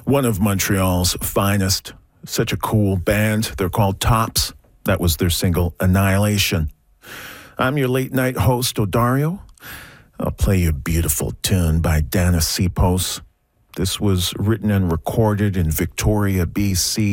one of Montreal's finest. Such a cool band. They're called Tops. That was their single, Annihilation. I'm your late-night host, Odario. I'll play you a beautiful tune by Dana Sipos. This was written and recorded in Victoria, BC.